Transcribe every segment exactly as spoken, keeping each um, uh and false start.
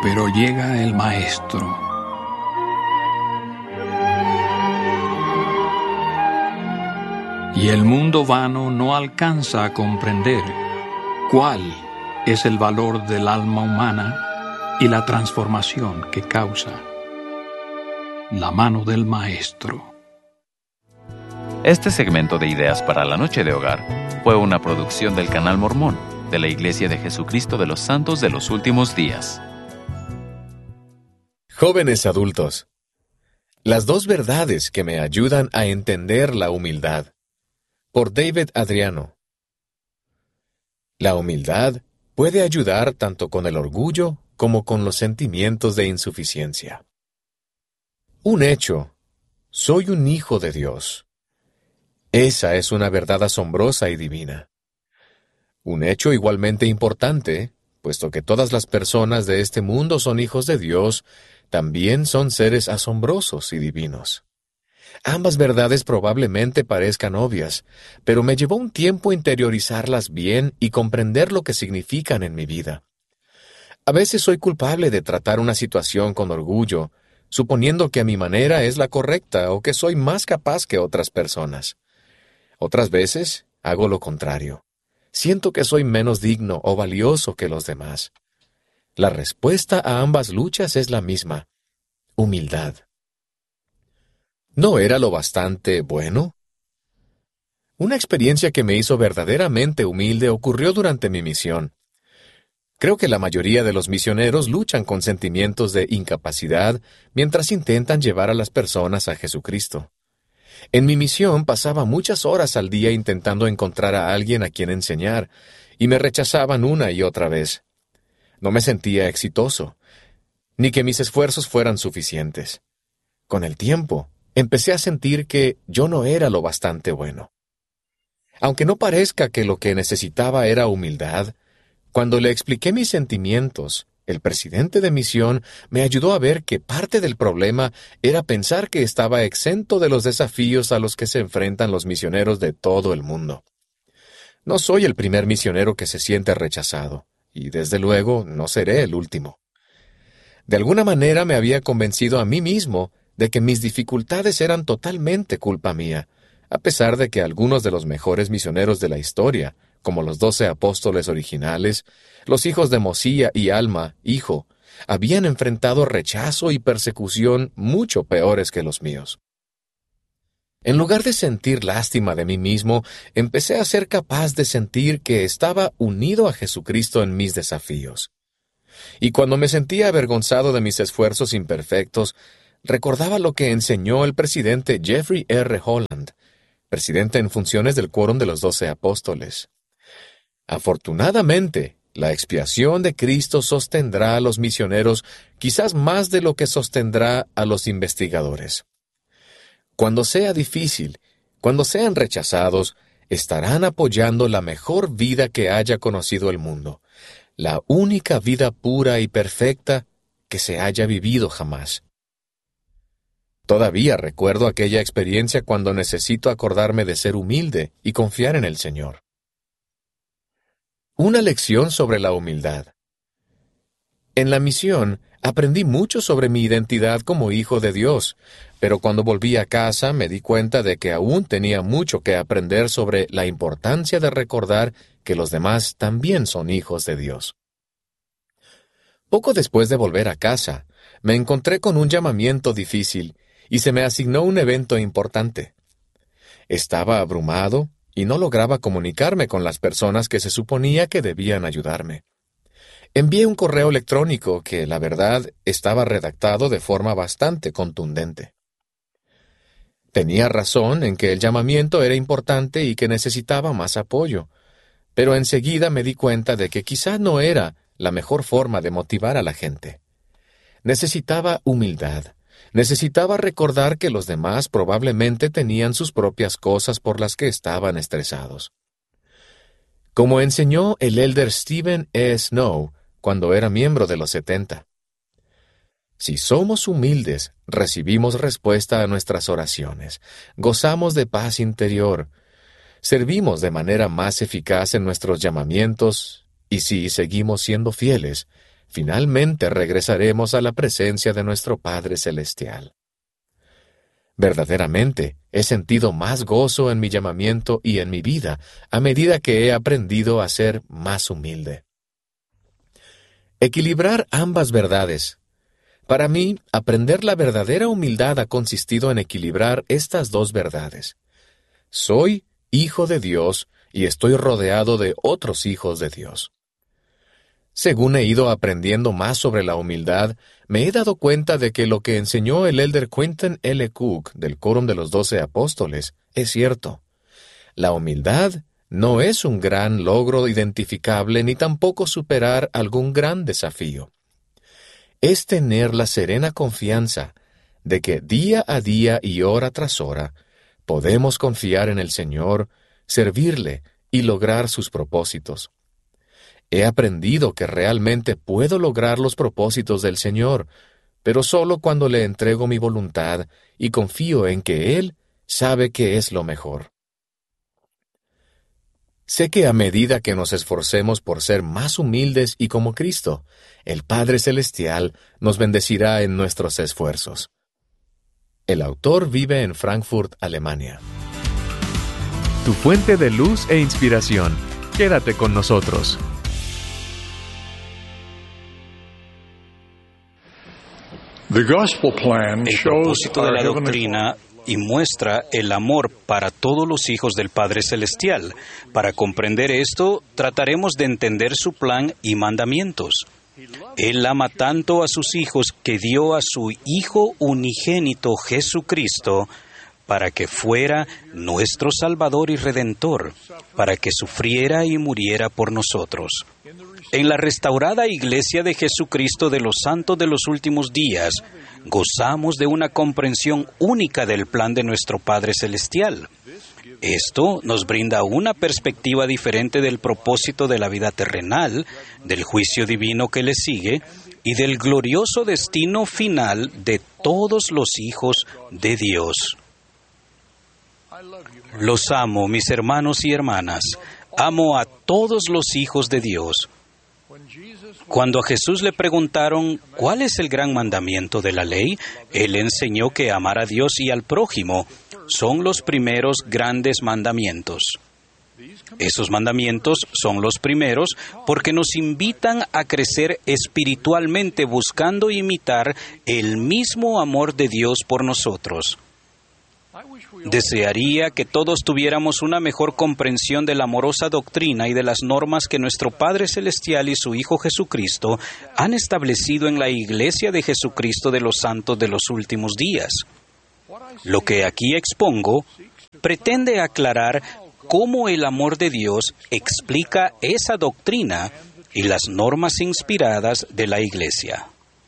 Pero llega el Maestro. Y el mundo vano no alcanza a comprender cuál es el valor del alma humana y la transformación que causa la mano del Maestro. Este segmento de Ideas para la Noche de Hogar fue una producción del Canal Mormón de la Iglesia de Jesucristo de los Santos de los Últimos Días. Jóvenes adultos, las dos verdades que me ayudan a entender la humildad. Por David Adriano. La humildad puede ayudar tanto con el orgullo como con los sentimientos de insuficiencia. Un hecho: soy un hijo de Dios. Esa es una verdad asombrosa y divina. Un hecho igualmente importante, puesto que todas las personas de este mundo son hijos de Dios, también son seres asombrosos y divinos. Ambas verdades probablemente parezcan obvias, pero me llevó un tiempo interiorizarlas bien y comprender lo que significan en mi vida. A veces soy culpable de tratar una situación con orgullo, suponiendo que a mi manera es la correcta o que soy más capaz que otras personas. Otras veces hago lo contrario. Siento que soy menos digno o valioso que los demás. La respuesta a ambas luchas es la misma: humildad. ¿No era lo bastante bueno? Una experiencia que me hizo verdaderamente humilde ocurrió durante mi misión. Creo que la mayoría de los misioneros luchan con sentimientos de incapacidad mientras intentan llevar a las personas a Jesucristo. En mi misión pasaba muchas horas al día intentando encontrar a alguien a quien enseñar, y me rechazaban una y otra vez. No me sentía exitoso, ni que mis esfuerzos fueran suficientes. Con el tiempo, empecé a sentir que yo no era lo bastante bueno. Aunque no parezca que lo que necesitaba era humildad, cuando le expliqué mis sentimientos, el presidente de misión me ayudó a ver que parte del problema era pensar que estaba exento de los desafíos a los que se enfrentan los misioneros de todo el mundo. No soy el primer misionero que se siente rechazado, y desde luego no seré el último. De alguna manera me había convencido a mí mismo de que mis dificultades eran totalmente culpa mía, a pesar de que algunos de los mejores misioneros de la historia, como los doce apóstoles originales, los hijos de Mosía y Alma, hijo, habían enfrentado rechazo y persecución mucho peores que los míos. En lugar de sentir lástima de mí mismo, empecé a ser capaz de sentir que estaba unido a Jesucristo en mis desafíos. Y cuando me sentía avergonzado de mis esfuerzos imperfectos, recordaba lo que enseñó el presidente Jeffrey R. Holland, presidente en funciones del Quórum de los Doce Apóstoles. Afortunadamente, la expiación de Cristo sostendrá a los misioneros quizás más de lo que sostendrá a los investigadores. Cuando sea difícil, cuando sean rechazados, estarán apoyando la mejor vida que haya conocido el mundo, la única vida pura y perfecta que se haya vivido jamás. Todavía recuerdo aquella experiencia cuando necesito acordarme de ser humilde y confiar en el Señor. Una lección sobre la humildad. En la misión, aprendí mucho sobre mi identidad como hijo de Dios, pero cuando volví a casa me di cuenta de que aún tenía mucho que aprender sobre la importancia de recordar que los demás también son hijos de Dios. Poco después de volver a casa, me encontré con un llamamiento difícil y se me asignó un evento importante. Estaba abrumado y no lograba comunicarme con las personas que se suponía que debían ayudarme. Envié un correo electrónico que, la verdad, estaba redactado de forma bastante contundente. Tenía razón en que el llamamiento era importante y que necesitaba más apoyo, pero enseguida me di cuenta de que quizá no era la mejor forma de motivar a la gente. Necesitaba humildad. Necesitaba recordar que los demás probablemente tenían sus propias cosas por las que estaban estresados. Como enseñó el elder Stephen E. Snow cuando era miembro de los setenta. Si somos humildes, recibimos respuesta a nuestras oraciones, gozamos de paz interior, servimos de manera más eficaz en nuestros llamamientos y si seguimos siendo fieles, finalmente regresaremos a la presencia de nuestro Padre Celestial. Verdaderamente, he sentido más gozo en mi llamamiento y en mi vida a medida que he aprendido a ser más humilde. Equilibrar ambas verdades. Para mí, aprender la verdadera humildad ha consistido en equilibrar estas dos verdades. Soy hijo de Dios y estoy rodeado de otros hijos de Dios. Según he ido aprendiendo más sobre la humildad, me he dado cuenta de que lo que enseñó el elder Quentin L. Cook del Quórum de los Doce Apóstoles es cierto. La humildad no es un gran logro identificable ni tampoco superar algún gran desafío. Es tener la serena confianza de que día a día y hora tras hora podemos confiar en el Señor, servirle y lograr sus propósitos. He aprendido que realmente puedo lograr los propósitos del Señor, pero solo cuando le entrego mi voluntad y confío en que Él sabe qué es lo mejor. Sé que a medida que nos esforcemos por ser más humildes y como Cristo, el Padre Celestial nos bendecirá en nuestros esfuerzos. El autor vive en Frankfurt, Alemania. Tu fuente de luz e inspiración. Quédate con nosotros. El propósito de la doctrina y muestra el amor para todos los hijos del Padre Celestial. Para comprender esto, trataremos de entender su plan y mandamientos. Él ama tanto a sus hijos que dio a su Hijo unigénito Jesucristo para que fuera nuestro Salvador y Redentor, para que sufriera y muriera por nosotros. En la restaurada Iglesia de Jesucristo de los Santos de los Últimos Días, gozamos de una comprensión única del plan de nuestro Padre Celestial. Esto nos brinda una perspectiva diferente del propósito de la vida terrenal, del juicio divino que le sigue y del glorioso destino final de todos los hijos de Dios. Los amo, mis hermanos y hermanas. Amo a todos los hijos de Dios. Cuando a Jesús le preguntaron ¿cuál es el gran mandamiento de la ley?, Él enseñó que amar a Dios y al prójimo son los primeros grandes mandamientos. Esos mandamientos son los primeros porque nos invitan a crecer espiritualmente buscando imitar el mismo amor de Dios por nosotros. Desearía que todos tuviéramos una mejor comprensión de la amorosa doctrina y de las normas que nuestro Padre Celestial y su Hijo Jesucristo han establecido en la Iglesia de Jesucristo de los Santos de los Últimos Días. Lo que aquí expongo pretende aclarar cómo el amor de Dios explica esa doctrina y las normas inspiradas de la Iglesia.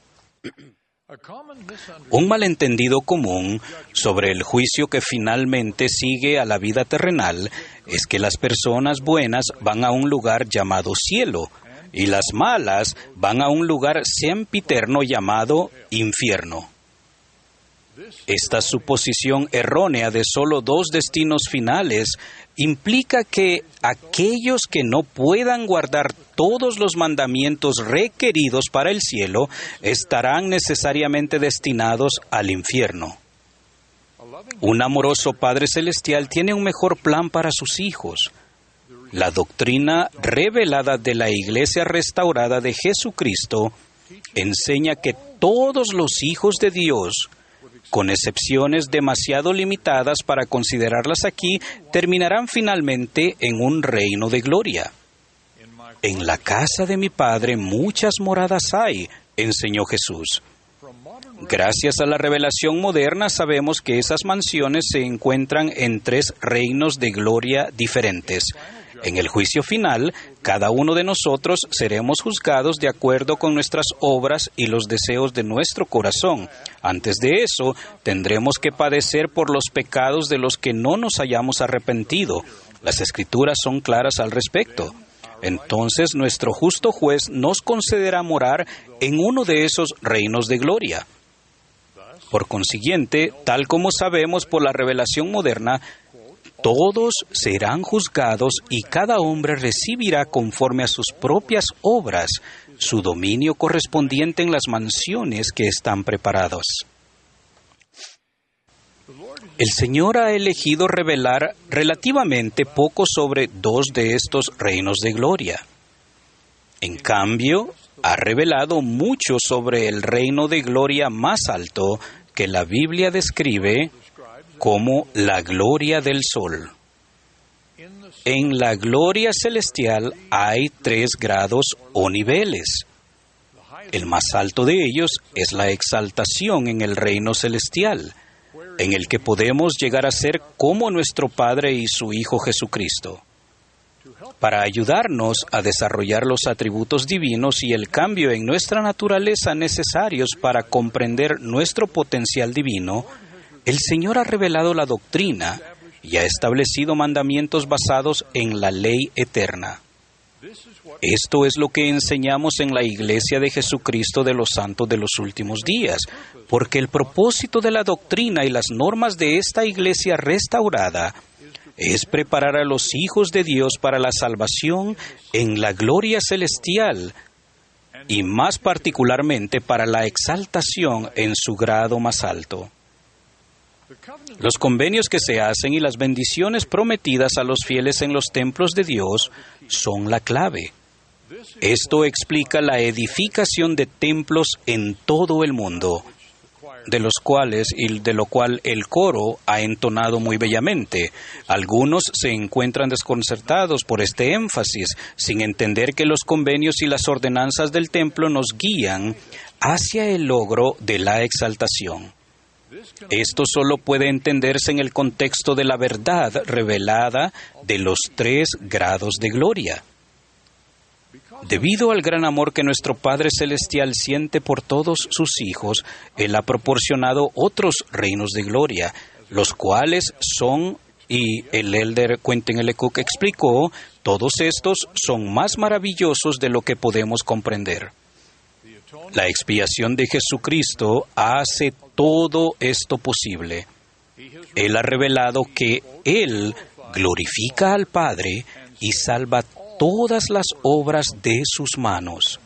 Un malentendido común sobre el juicio que finalmente sigue a la vida terrenal es que las personas buenas van a un lugar llamado cielo y las malas van a un lugar sempiterno llamado infierno. Esta suposición errónea de solo dos destinos finales implica que aquellos que no puedan guardar todos los mandamientos requeridos para el cielo estarán necesariamente destinados al infierno. Un amoroso Padre Celestial tiene un mejor plan para sus hijos. La doctrina revelada de la Iglesia restaurada de Jesucristo enseña que todos los hijos de Dios, con excepciones demasiado limitadas para considerarlas aquí, terminarán finalmente en un reino de gloria. En la casa de mi Padre muchas moradas hay, enseñó Jesús. Gracias a la revelación moderna sabemos que esas mansiones se encuentran en tres reinos de gloria diferentes. En el juicio final, cada uno de nosotros seremos juzgados de acuerdo con nuestras obras y los deseos de nuestro corazón. Antes de eso, tendremos que padecer por los pecados de los que no nos hayamos arrepentido. Las Escrituras son claras al respecto. Entonces, nuestro justo juez nos concederá morar en uno de esos reinos de gloria. Por consiguiente, tal como sabemos por la revelación moderna, todos serán juzgados y cada hombre recibirá conforme a sus propias obras su dominio correspondiente en las mansiones que están preparadas. El Señor ha elegido revelar relativamente poco sobre dos de estos reinos de gloria. En cambio, ha revelado mucho sobre el reino de gloria más alto que la Biblia describe como la gloria del sol. En la gloria celestial hay tres grados o niveles. El más alto de ellos es la exaltación en el reino celestial, en el que podemos llegar a ser como nuestro Padre y su Hijo Jesucristo. Para ayudarnos a desarrollar los atributos divinos y el cambio en nuestra naturaleza necesarios para comprender nuestro potencial divino, el Señor ha revelado la doctrina y ha establecido mandamientos basados en la ley eterna. Esto es lo que enseñamos en la Iglesia de Jesucristo de los Santos de los Últimos Días, porque el propósito de la doctrina y las normas de esta Iglesia restaurada es preparar a los hijos de Dios para la salvación en la gloria celestial y más particularmente para la exaltación en su grado más alto. Los convenios que se hacen y las bendiciones prometidas a los fieles en los templos de Dios son la clave. Esto explica la edificación de templos en todo el mundo, de los cuales y de lo cual el coro ha entonado muy bellamente. Algunos se encuentran desconcertados por este énfasis, sin entender que los convenios y las ordenanzas del templo nos guían hacia el logro de la exaltación. Esto solo puede entenderse en el contexto de la verdad revelada de los tres grados de gloria. Debido al gran amor que nuestro Padre Celestial siente por todos sus hijos, Él ha proporcionado otros reinos de gloria, los cuales son, y el elder Quentin L. Cook explicó, todos estos son más maravillosos de lo que podemos comprender. La expiación de Jesucristo hace todo esto posible. Él ha revelado que Él glorifica al Padre y salva todas las obras de sus manos.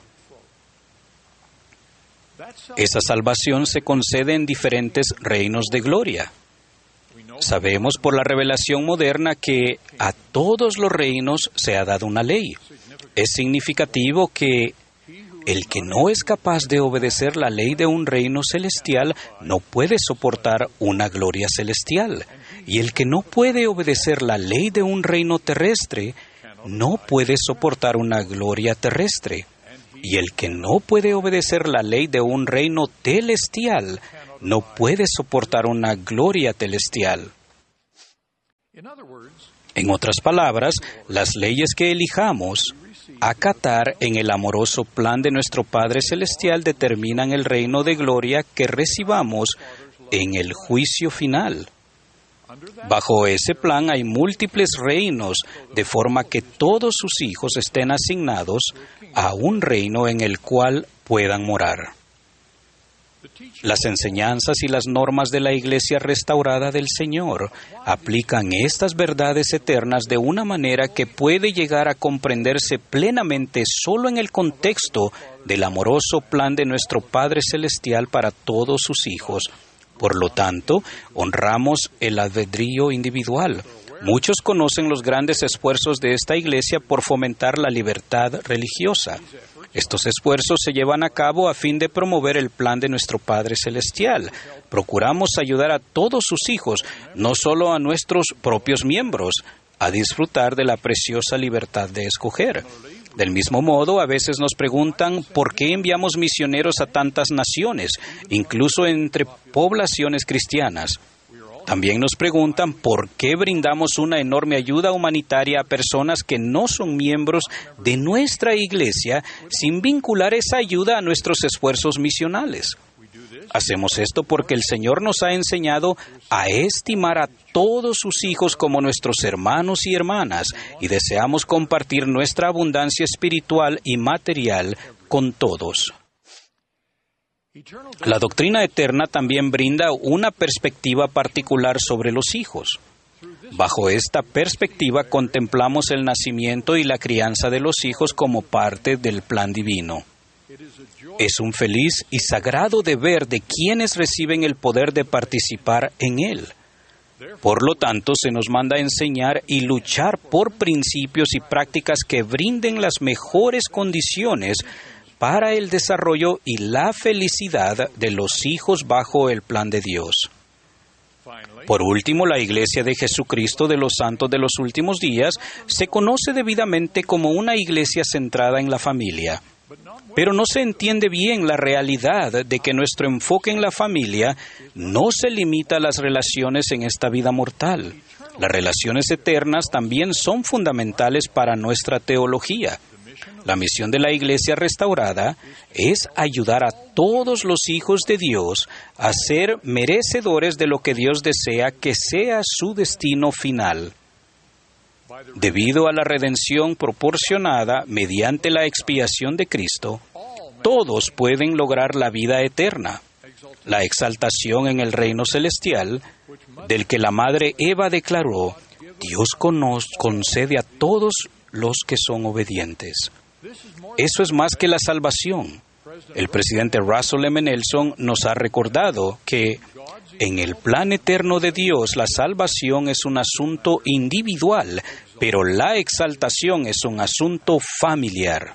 Esa salvación se concede en diferentes reinos de gloria. Sabemos por la revelación moderna que a todos los reinos se ha dado una ley. Es significativo que el que no es capaz de obedecer la ley de un reino celestial no puede soportar una gloria celestial. Y el que no puede obedecer la ley de un reino terrestre no puede soportar una gloria terrestre. Y el que no puede obedecer la ley de un reino celestial no puede soportar una gloria celestial. En otras palabras, las leyes que elijamos acatar en el amoroso plan de nuestro Padre Celestial determinan el reino de gloria que recibamos en el juicio final. Bajo ese plan hay múltiples reinos, de forma que todos sus hijos estén asignados a un reino en el cual puedan morar. Las enseñanzas y las normas de la Iglesia restaurada del Señor aplican estas verdades eternas de una manera que puede llegar a comprenderse plenamente solo en el contexto del amoroso plan de nuestro Padre Celestial para todos sus hijos. Por lo tanto, honramos el albedrío individual. Muchos conocen los grandes esfuerzos de esta Iglesia por fomentar la libertad religiosa. Estos esfuerzos se llevan a cabo a fin de promover el plan de nuestro Padre Celestial. Procuramos ayudar a todos sus hijos, no solo a nuestros propios miembros, a disfrutar de la preciosa libertad de escoger. Del mismo modo, a veces nos preguntan por qué enviamos misioneros a tantas naciones, incluso entre poblaciones cristianas. También nos preguntan por qué brindamos una enorme ayuda humanitaria a personas que no son miembros de nuestra iglesia sin vincular esa ayuda a nuestros esfuerzos misionales. Hacemos esto porque el Señor nos ha enseñado a estimar a todos sus hijos como nuestros hermanos y hermanas y deseamos compartir nuestra abundancia espiritual y material con todos. La doctrina eterna también brinda una perspectiva particular sobre los hijos. Bajo esta perspectiva contemplamos el nacimiento y la crianza de los hijos como parte del plan divino. Es un feliz y sagrado deber de quienes reciben el poder de participar en él. Por lo tanto, se nos manda a enseñar y luchar por principios y prácticas que brinden las mejores condiciones para el desarrollo y la felicidad de los hijos bajo el plan de Dios. Por último, la Iglesia de Jesucristo de los Santos de los Últimos Días se conoce debidamente como una iglesia centrada en la familia. Pero no se entiende bien la realidad de que nuestro enfoque en la familia no se limita a las relaciones en esta vida mortal. Las relaciones eternas también son fundamentales para nuestra teología. La misión de la Iglesia restaurada es ayudar a todos los hijos de Dios a ser merecedores de lo que Dios desea que sea su destino final. Debido a la redención proporcionada mediante la expiación de Cristo, todos pueden lograr la vida eterna, la exaltación en el reino celestial, del que la madre Eva declaró, Dios concede a todos los que son obedientes. Eso es más que la salvación. El presidente Russell M. Nelson nos ha recordado que en el plan eterno de Dios la salvación es un asunto individual, pero la exaltación es un asunto familiar.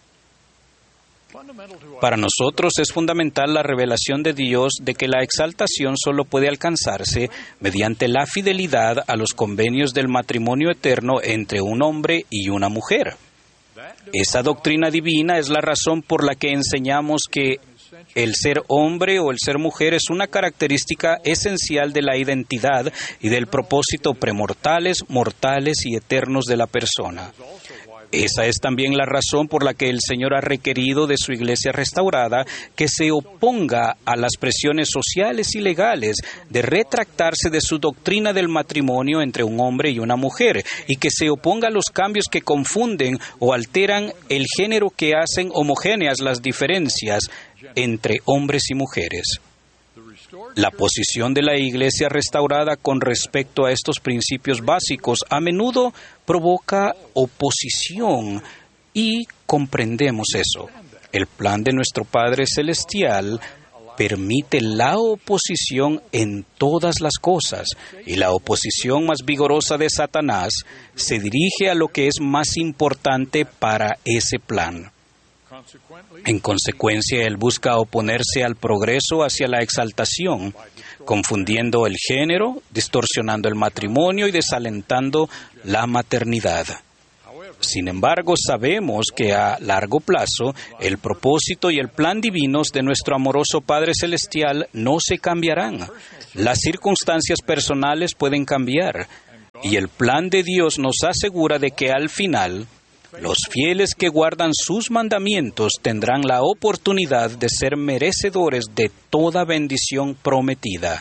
Para nosotros es fundamental la revelación de Dios de que la exaltación solo puede alcanzarse mediante la fidelidad a los convenios del matrimonio eterno entre un hombre y una mujer. Esa doctrina divina es la razón por la que enseñamos que el ser hombre o el ser mujer es una característica esencial de la identidad y del propósito premortales, mortales y eternos de la persona. Esa es también la razón por la que el Señor ha requerido de su Iglesia restaurada que se oponga a las presiones sociales y legales de retractarse de su doctrina del matrimonio entre un hombre y una mujer y que se oponga a los cambios que confunden o alteran el género que hacen homogéneas las diferencias entre hombres y mujeres. La posición de la Iglesia restaurada con respecto a estos principios básicos a menudo provoca oposición y comprendemos eso. El plan de nuestro Padre Celestial permite la oposición en todas las cosas y la oposición más vigorosa de Satanás se dirige a lo que es más importante para ese plan. En consecuencia, él busca oponerse al progreso hacia la exaltación, confundiendo el género, distorsionando el matrimonio y desalentando la maternidad. Sin embargo, sabemos que a largo plazo, el propósito y el plan divinos de nuestro amoroso Padre Celestial no se cambiarán. Las circunstancias personales pueden cambiar, y el plan de Dios nos asegura de que al final, los fieles que guardan sus mandamientos tendrán la oportunidad de ser merecedores de toda bendición prometida.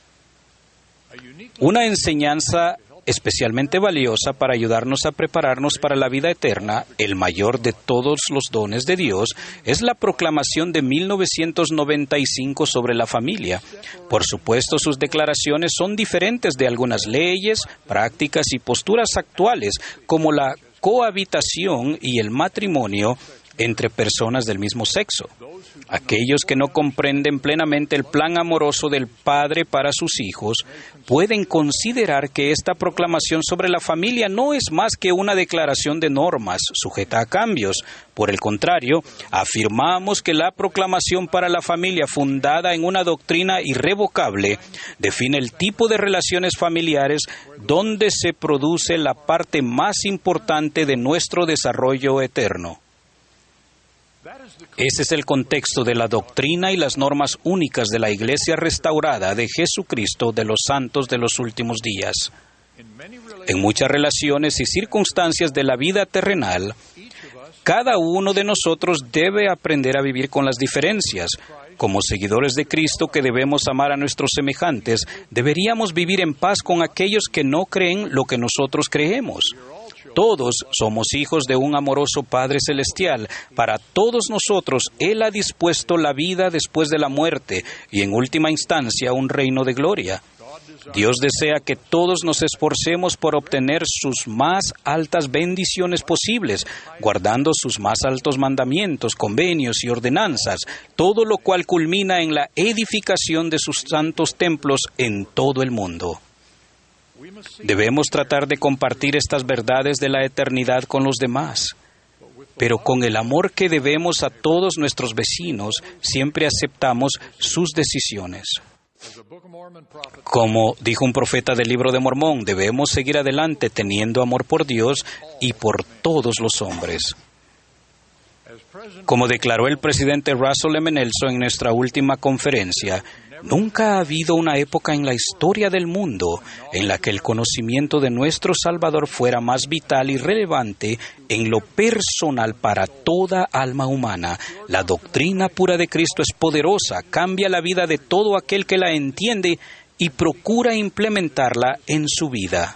Una enseñanza especialmente valiosa para ayudarnos a prepararnos para la vida eterna, el mayor de todos los dones de Dios, es la proclamación de mil novecientos noventa y cinco sobre la familia. Por supuesto, sus declaraciones son diferentes de algunas leyes, prácticas y posturas actuales, como la cohabitación y el matrimonio entre personas del mismo sexo. Aquellos que no comprenden plenamente el plan amoroso del Padre para sus hijos pueden considerar que esta proclamación sobre la familia no es más que una declaración de normas sujeta a cambios. Por el contrario, afirmamos que la proclamación para la familia fundada en una doctrina irrevocable define el tipo de relaciones familiares donde se produce la parte más importante de nuestro desarrollo eterno. Ese es el contexto de la doctrina y las normas únicas de la Iglesia restaurada de Jesucristo de los Santos de los Últimos Días. En muchas relaciones y circunstancias de la vida terrenal, cada uno de nosotros debe aprender a vivir con las diferencias. Como seguidores de Cristo que debemos amar a nuestros semejantes, deberíamos vivir en paz con aquellos que no creen lo que nosotros creemos. Todos somos hijos de un amoroso Padre Celestial. Para todos nosotros, Él ha dispuesto la vida después de la muerte y, en última instancia, un reino de gloria. Dios desea que todos nos esforcemos por obtener sus más altas bendiciones posibles, guardando sus más altos mandamientos, convenios y ordenanzas, todo lo cual culmina en la edificación de sus santos templos en todo el mundo. Debemos tratar de compartir estas verdades de la eternidad con los demás, pero con el amor que debemos a todos nuestros vecinos, siempre aceptamos sus decisiones. Como dijo un profeta del Libro de Mormón, debemos seguir adelante teniendo amor por Dios y por todos los hombres. Como declaró el presidente Russell M. Nelson en nuestra última conferencia, nunca ha habido una época en la historia del mundo en la que el conocimiento de nuestro Salvador fuera más vital y relevante en lo personal para toda alma humana. La doctrina pura de Cristo es poderosa, cambia la vida de todo aquel que la entiende y procura implementarla en su vida.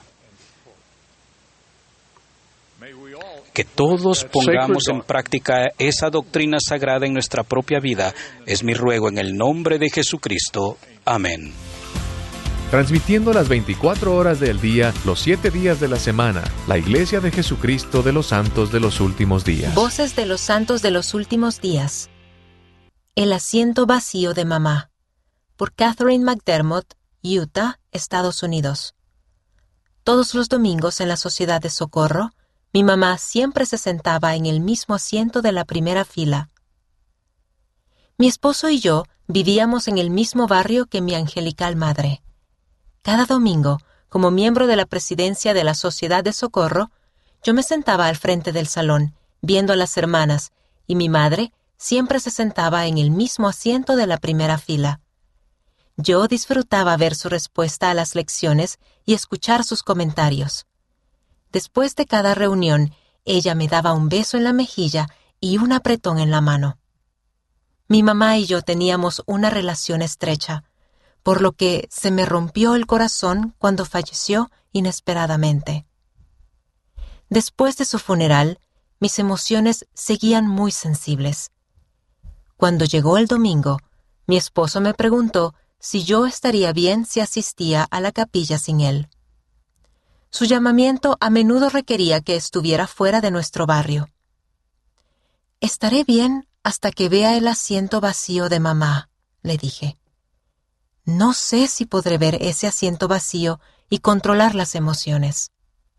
Que todos pongamos en práctica esa doctrina sagrada en nuestra propia vida es mi ruego en el nombre de Jesucristo. Amén. Transmitiendo las veinticuatro horas del día, los siete días de la semana, la Iglesia de Jesucristo de los Santos de los Últimos Días. Voces de los Santos de los Últimos Días. El asiento vacío de mamá. Por Catherine McDermott, Utah, Estados Unidos. Todos los domingos en la Sociedad de Socorro, mi mamá siempre se sentaba en el mismo asiento de la primera fila. Mi esposo y yo vivíamos en el mismo barrio que mi angelical madre. Cada domingo, como miembro de la presidencia de la Sociedad de Socorro, yo me sentaba al frente del salón, viendo a las hermanas, y mi madre siempre se sentaba en el mismo asiento de la primera fila. Yo disfrutaba ver su respuesta a las lecciones y escuchar sus comentarios. Después de cada reunión, ella me daba un beso en la mejilla y un apretón en la mano. Mi mamá y yo teníamos una relación estrecha, por lo que se me rompió el corazón cuando falleció inesperadamente. Después de su funeral, mis emociones seguían muy sensibles. Cuando llegó el domingo, mi esposo me preguntó si yo estaría bien si asistía a la capilla sin él. Su llamamiento a menudo requería que estuviera fuera de nuestro barrio. «Estaré bien hasta que vea el asiento vacío de mamá», le dije. «No sé si podré ver ese asiento vacío y controlar las emociones».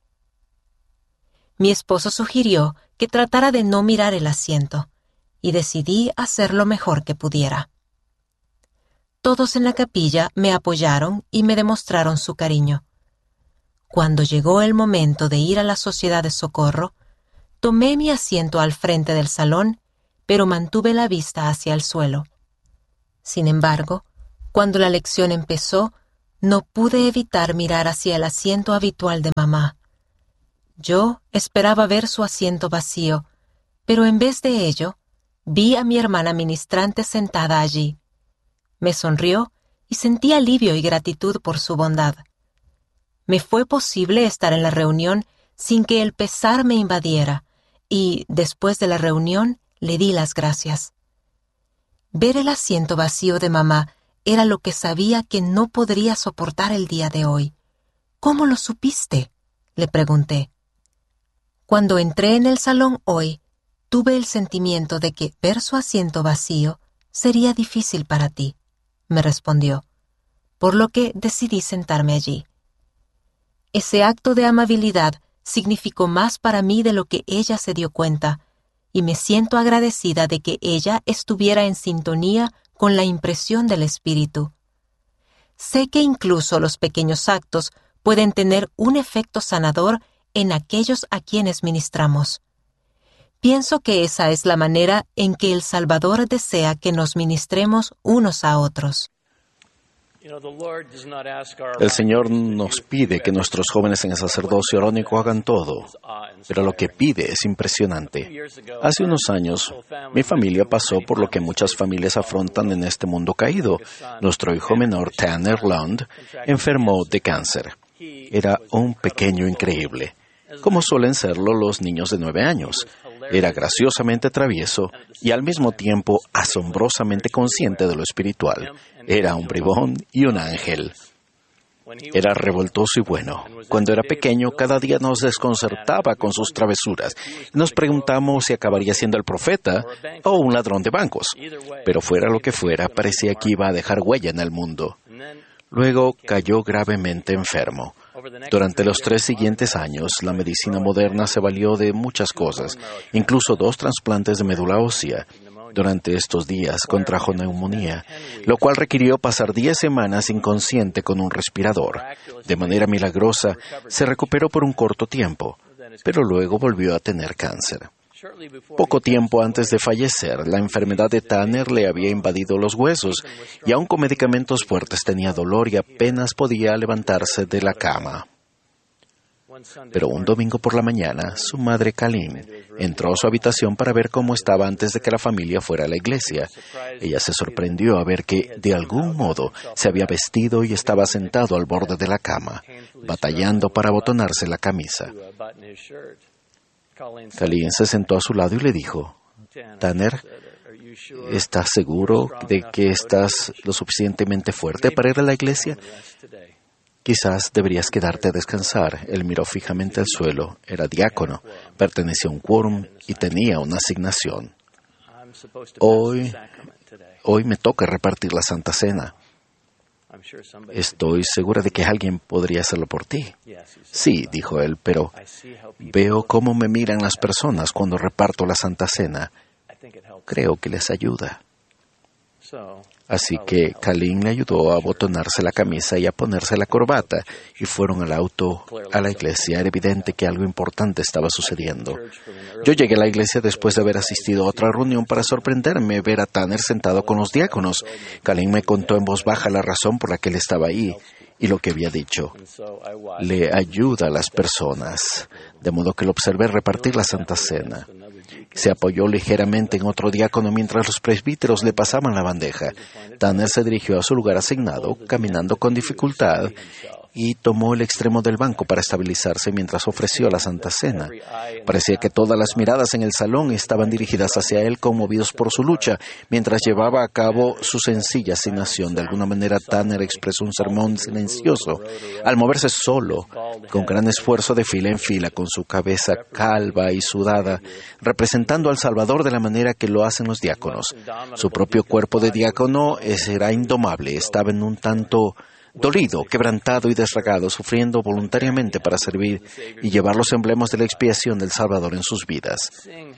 Mi esposo sugirió que tratara de no mirar el asiento, y decidí hacer lo mejor que pudiera. Todos en la capilla me apoyaron y me demostraron su cariño. Cuando llegó el momento de ir a la Sociedad de Socorro, tomé mi asiento al frente del salón, pero mantuve la vista hacia el suelo. Sin embargo, cuando la lección empezó, no pude evitar mirar hacia el asiento habitual de mamá. Yo esperaba ver su asiento vacío, pero en vez de ello, vi a mi hermana ministrante sentada allí. Me sonrió y sentí alivio y gratitud por su bondad. Me fue posible estar en la reunión sin que el pesar me invadiera, y, después de la reunión, le di las gracias. Ver el asiento vacío de mamá era lo que sabía que no podría soportar el día de hoy. «¿Cómo lo supiste?», le pregunté. «Cuando entré en el salón hoy, tuve el sentimiento de que ver su asiento vacío sería difícil para ti», me respondió, por lo que decidí sentarme allí. Ese acto de amabilidad significó más para mí de lo que ella se dio cuenta, y me siento agradecida de que ella estuviera en sintonía con la impresión del Espíritu. Sé que incluso los pequeños actos pueden tener un efecto sanador en aquellos a quienes ministramos. Pienso que esa es la manera en que el Salvador desea que nos ministremos unos a otros. El Señor nos pide que nuestros jóvenes en el sacerdocio arónico hagan todo, pero lo que pide es impresionante. Hace unos años, mi familia pasó por lo que muchas familias afrontan en este mundo caído. Nuestro hijo menor, Tanner Lund, enfermó de cáncer. Era un pequeño increíble, como suelen serlo los niños de nueve años. Era graciosamente travieso y al mismo tiempo asombrosamente consciente de lo espiritual. Era un bribón y un ángel. Era revoltoso y bueno. Cuando era pequeño, cada día nos desconcertaba con sus travesuras. Nos preguntamos si acabaría siendo el profeta o un ladrón de bancos. Pero fuera lo que fuera, parecía que iba a dejar huella en el mundo. Luego cayó gravemente enfermo. Durante los tres siguientes años, la medicina moderna se valió de muchas cosas, incluso dos trasplantes de médula ósea. Durante estos días contrajo neumonía, lo cual requirió pasar diez semanas inconsciente con un respirador. De manera milagrosa, se recuperó por un corto tiempo, pero luego volvió a tener cáncer. Poco tiempo antes de fallecer, la enfermedad de Tanner le había invadido los huesos y aun con medicamentos fuertes tenía dolor y apenas podía levantarse de la cama. Pero un domingo por la mañana, su madre Colleen entró a su habitación para ver cómo estaba antes de que la familia fuera a la iglesia. Ella se sorprendió a ver que, de algún modo, se había vestido y estaba sentado al borde de la cama, batallando para abotonarse la camisa. Colleen se sentó a su lado y le dijo, «Tanner, ¿estás seguro de que estás lo suficientemente fuerte para ir a la iglesia? Quizás deberías quedarte a descansar». Él miró fijamente al suelo. Era diácono, pertenecía a un quórum y tenía una asignación. Hoy, hoy me toca repartir la Santa Cena. Estoy segura de que alguien podría hacerlo por ti. Sí, dijo él, pero veo cómo me miran las personas cuando reparto la Santa Cena. Creo que les ayuda. Así que Colleen le ayudó a abotonarse la camisa y a ponerse la corbata, y fueron al auto a la iglesia. Era evidente que algo importante estaba sucediendo. Yo llegué a la iglesia después de haber asistido a otra reunión para sorprenderme ver a Tanner sentado con los diáconos. Colleen me contó en voz baja la razón por la que él estaba ahí y lo que había dicho. Le ayuda a las personas, de modo que lo observé repartir la Santa Cena. Se apoyó ligeramente en otro diácono mientras los presbíteros le pasaban la bandeja. Tanner se dirigió a su lugar asignado, caminando con dificultad, y tomó el extremo del banco para estabilizarse mientras ofreció la Santa Cena. Parecía que todas las miradas en el salón estaban dirigidas hacia él, conmovidos por su lucha, mientras llevaba a cabo su sencilla asignación. De alguna manera, Tanner expresó un sermón silencioso. Al moverse solo, con gran esfuerzo de fila en fila, con su cabeza calva y sudada, representando al Salvador de la manera que lo hacen los diáconos. Su propio cuerpo de diácono era indomable, estaba en un tanto dolido, quebrantado y desragado, sufriendo voluntariamente para servir y llevar los emblemas de la expiación del Salvador en sus vidas.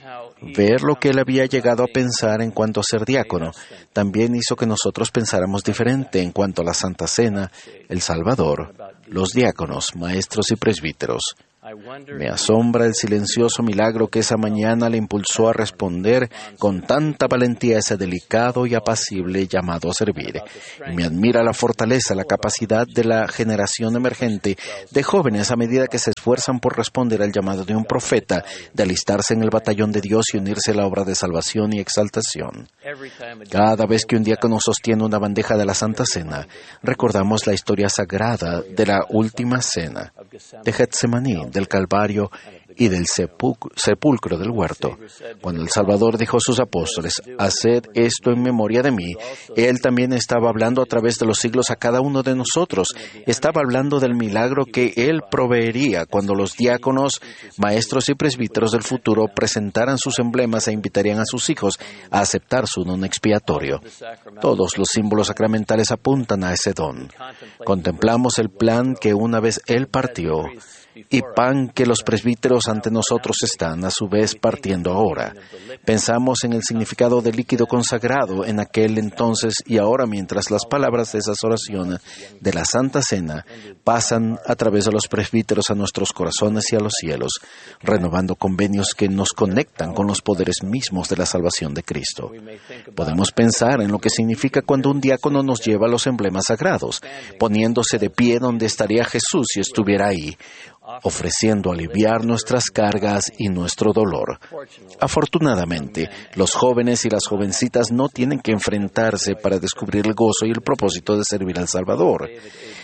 Ver lo que él había llegado a pensar en cuanto a ser diácono también hizo que nosotros pensáramos diferente en cuanto a la Santa Cena, el Salvador, los diáconos, maestros y presbíteros. Me asombra el silencioso milagro que esa mañana le impulsó a responder con tanta valentía a ese delicado y apacible llamado a servir. Y me admira la fortaleza, la capacidad de la generación emergente de jóvenes a medida que se esfuerzan por responder al llamado de un profeta, de alistarse en el batallón de Dios y unirse a la obra de salvación y exaltación. Cada vez que un diácono sostiene una bandeja de la Santa Cena, recordamos la historia sagrada de la Última Cena, de Getsemaní, del Calvario y del sepulcro del huerto. Cuando el Salvador dijo a sus apóstoles, «Haced esto en memoria de mí», Él también estaba hablando a través de los siglos a cada uno de nosotros. Estaba hablando del milagro que Él proveería cuando los diáconos, maestros y presbíteros del futuro presentaran sus emblemas e invitarían a sus hijos a aceptar su don expiatorio. Todos los símbolos sacramentales apuntan a ese don. Contemplamos el plan que una vez Él partió y pan que los presbíteros ante nosotros están, a su vez, partiendo ahora. Pensamos en el significado del líquido consagrado en aquel entonces y ahora, mientras las palabras de esas oraciones de la Santa Cena pasan a través de los presbíteros a nuestros corazones y a los cielos, renovando convenios que nos conectan con los poderes mismos de la salvación de Cristo. Podemos pensar en lo que significa cuando un diácono nos lleva los emblemas sagrados, poniéndose de pie donde estaría Jesús si estuviera ahí, ofreciendo aliviar nuestras cargas y nuestro dolor. Afortunadamente, los jóvenes y las jovencitas no tienen que enfrentarse para descubrir el gozo y el propósito de servir al Salvador.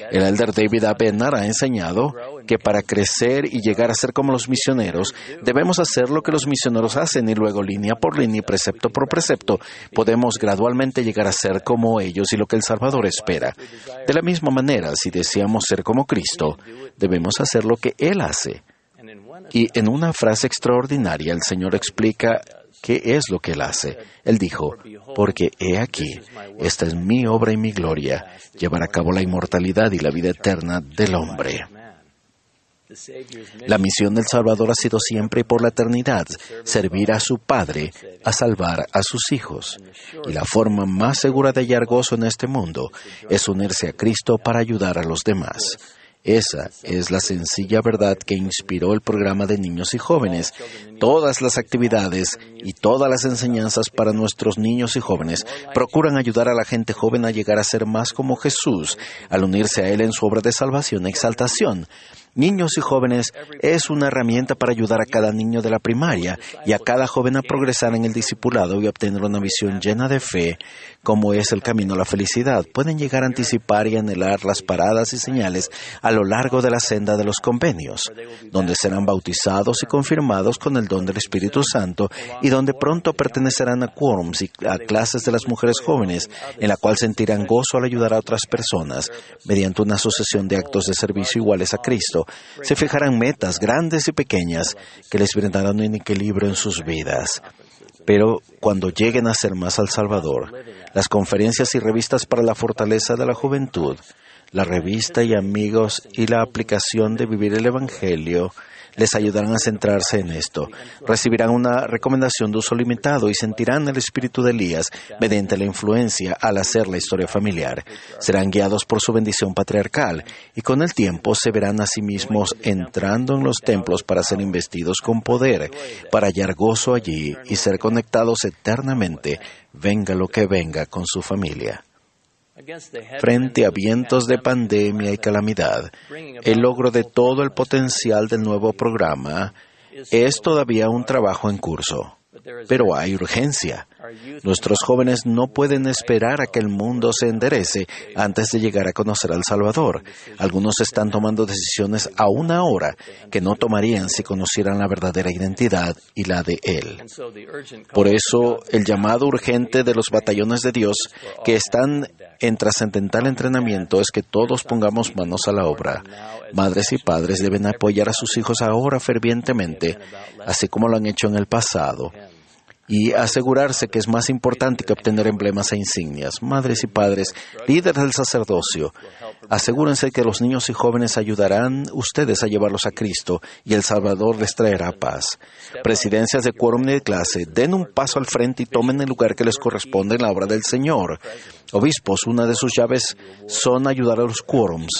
El elder David A. Bednar ha enseñado que para crecer y llegar a ser como los misioneros, debemos hacer lo que los misioneros hacen y luego línea por línea y precepto por precepto podemos gradualmente llegar a ser como ellos y lo que el Salvador espera. De la misma manera, si deseamos ser como Cristo, debemos hacer lo que Él hace. Y en una frase extraordinaria, el Señor explica qué es lo que Él hace. Él dijo, porque he aquí, esta es mi obra y mi gloria, llevar a cabo la inmortalidad y la vida eterna del hombre. La misión del Salvador ha sido siempre y por la eternidad servir a su Padre, a salvar a sus hijos. Y la forma más segura de hallar gozo en este mundo es unirse a Cristo para ayudar a los demás. Esa es la sencilla verdad que inspiró el programa de niños y jóvenes. Todas las actividades y todas las enseñanzas para nuestros niños y jóvenes procuran ayudar a la gente joven a llegar a ser más como Jesús, al unirse a Él en su obra de salvación e exaltación. Niños y jóvenes es una herramienta para ayudar a cada niño de la primaria y a cada joven a progresar en el discipulado y obtener una visión llena de fe, como es el camino a la felicidad. Pueden llegar a anticipar y anhelar las paradas y señales a lo largo de la senda de los convenios, donde serán bautizados y confirmados con el don del Espíritu Santo y donde pronto pertenecerán a quórums y a clases de las mujeres jóvenes, en la cual sentirán gozo al ayudar a otras personas mediante una sucesión de actos de servicio iguales a Cristo. Se fijarán metas grandes y pequeñas que les brindarán un equilibrio en sus vidas. Pero cuando lleguen a ser más al Salvador, las conferencias y revistas para la fortaleza de la juventud, la revista y amigos y la aplicación de vivir el Evangelio les ayudarán a centrarse en esto. Recibirán una recomendación de uso limitado y sentirán el espíritu de Elías mediante la influencia al hacer la historia familiar. Serán guiados por su bendición patriarcal y con el tiempo se verán a sí mismos entrando en los templos para ser investidos con poder, para hallar gozo allí y ser conectados eternamente, venga lo que venga con su familia. Frente a vientos de pandemia y calamidad, el logro de todo el potencial del nuevo programa es todavía un trabajo en curso. Pero hay urgencia. Nuestros jóvenes no pueden esperar a que el mundo se enderece antes de llegar a conocer al Salvador. Algunos están tomando decisiones aún ahora que no tomarían si conocieran la verdadera identidad y la de Él. Por eso, el llamado urgente de los batallones de Dios que están en trascendental entrenamiento es que todos pongamos manos a la obra. Madres y padres deben apoyar a sus hijos ahora fervientemente, así como lo han hecho en el pasado, y asegurarse que es más importante que obtener emblemas e insignias. Madres y padres, líderes del sacerdocio, asegúrense que los niños y jóvenes ayudarán ustedes a llevarlos a Cristo y el Salvador les traerá paz. Presidencias de quórum y de clase, den un paso al frente y tomen el lugar que les corresponde en la obra del Señor. Obispos, una de sus llaves son ayudar a los quórums.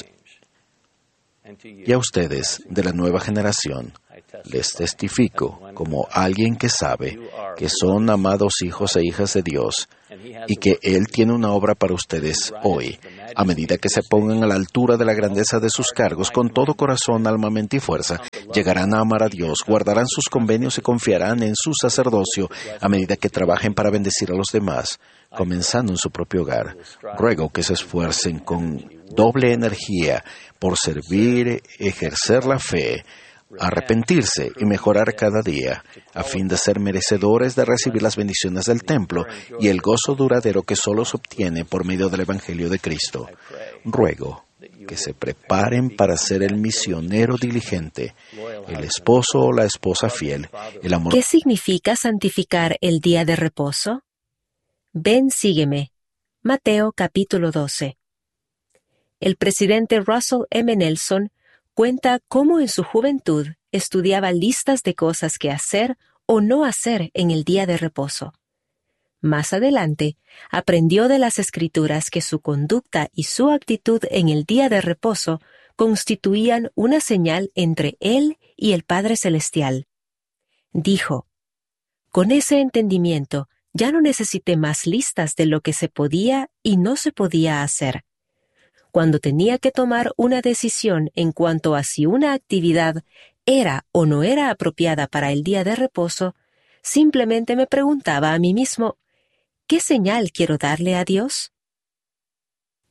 Y a ustedes, de la nueva generación, les testifico como alguien que sabe que son amados hijos e hijas de Dios y que Él tiene una obra para ustedes hoy. A medida que se pongan a la altura de la grandeza de sus cargos, con todo corazón, alma, mente y fuerza, llegarán a amar a Dios, guardarán sus convenios y confiarán en su sacerdocio a medida que trabajen para bendecir a los demás, comenzando en su propio hogar. Ruego que se esfuercen con doble energía por servir, ejercer la fe, arrepentirse y mejorar cada día, a fin de ser merecedores de recibir las bendiciones del templo y el gozo duradero que solo se obtiene por medio del Evangelio de Cristo. Ruego que se preparen para ser el misionero diligente, el esposo o la esposa fiel, el amor. ¿Qué significa santificar el día de reposo? Ven, sígueme. Mateo capítulo doce. El presidente Russell M. Nelson cuenta cómo en su juventud estudiaba listas de cosas que hacer o no hacer en el día de reposo. Más adelante, aprendió de las Escrituras que su conducta y su actitud en el día de reposo constituían una señal entre él y el Padre Celestial. Dijo, «Con ese entendimiento, ya no necesité más listas de lo que se podía y no se podía hacer. Cuando tenía que tomar una decisión en cuanto a si una actividad era o no era apropiada para el día de reposo, simplemente me preguntaba a mí mismo, ¿qué señal quiero darle a Dios?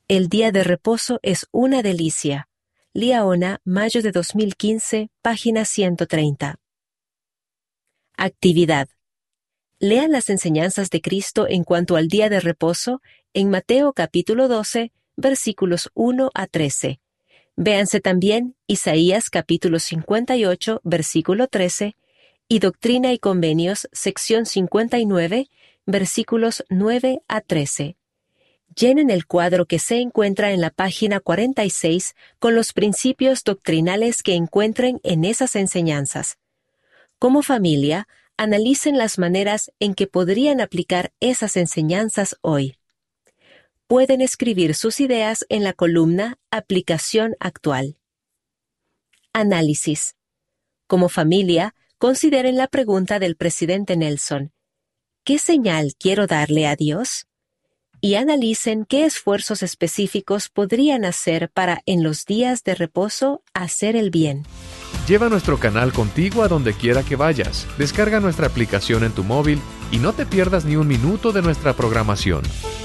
El día de reposo es una delicia. Liaona, mayo de dos mil quince, página ciento treinta. Actividad. Lean las enseñanzas de Cristo en cuanto al día de reposo en Mateo capítulo doce, versículos uno a trece. Véanse también Isaías capítulo cincuenta y ocho, versículo trece, y Doctrina y Convenios, sección cincuenta y nueve, versículos nueve a trece. Llenen el cuadro que se encuentra en la página cuarenta y seis con los principios doctrinales que encuentren en esas enseñanzas. Como familia, analicen las maneras en que podrían aplicar esas enseñanzas hoy. Pueden escribir sus ideas en la columna Aplicación actual. Análisis. Como familia, consideren la pregunta del presidente Nelson: ¿qué señal quiero darle a Dios? Y analicen qué esfuerzos específicos podrían hacer para, en los días de reposo, hacer el bien. Lleva nuestro canal contigo a donde quiera que vayas. Descarga nuestra aplicación en tu móvil y no te pierdas ni un minuto de nuestra programación.